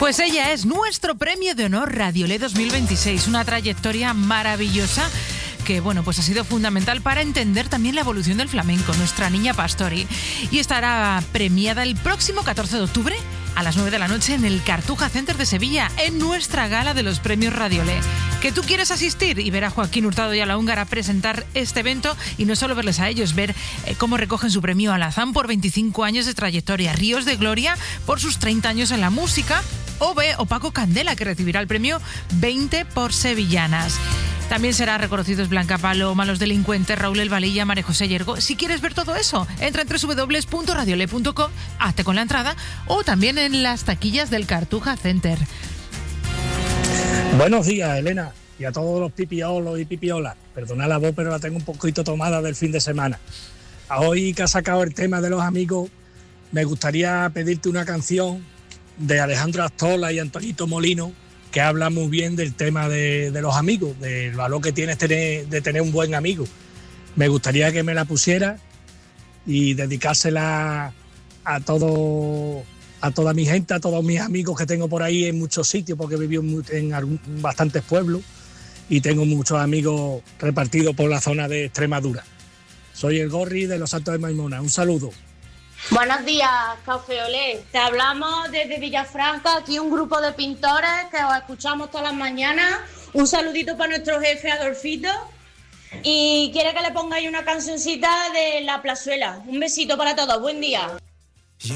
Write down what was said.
Pues ella es nuestro premio de honor Radiolé 2026, una trayectoria maravillosa que, bueno, pues ha sido fundamental para entender también la evolución del flamenco, nuestra niña Pastori. Y estará premiada el próximo 14 de octubre a las 9 de la noche en el Cartuja Center de Sevilla, en nuestra gala de los premios Radiolé. ¿Que tú quieres asistir y ver a Joaquín Hurtado y a la Húngara presentar este evento? Y no solo verles a ellos, ver cómo recogen su premio Alazán por 25 años de trayectoria, Ríos de Gloria por sus 30 años en la música, o Paco Candela, que recibirá el premio 20 por Sevillanas. También será reconocidos Blanca Paloma, Los Delincuentes, Raúl El Valilla, María José Yergo. Si quieres ver todo eso, entra en www.radiolé.com, hazte con la entrada, o también en las taquillas del Cartuja Center. Buenos días, Elena, y a todos los pipiolos y pipiolas. Perdona la voz, pero la tengo un poquito tomada del fin de semana. A hoy que has sacado el tema de los amigos, me gustaría pedirte una canción de Alejandro Astola y Antonito Molino, que habla muy bien del tema de los amigos, del valor que tienes de tener un buen amigo. Me gustaría que me la pusiera y dedicársela a toda mi gente, a todos mis amigos que tengo por ahí en muchos sitios, porque he vivido en bastantes pueblos y tengo muchos amigos repartidos por la zona de Extremadura. Soy el Gorri de Los Santos de Maimona. Un saludo. Buenos días, Café Olé. Te hablamos desde Villafranca, aquí un grupo de pintores que os escuchamos todas las mañanas. Un saludito para nuestro jefe Adolfito. Y quiere que le pongáis una cancioncita de La Plazuela. Un besito para todos, buen día.